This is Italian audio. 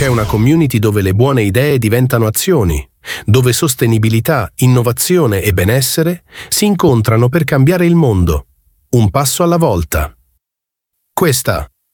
C'è una community dove le buone idee diventano azioni, dove sostenibilità, innovazione e benessere si incontrano per cambiare il mondo, un passo alla volta. Questa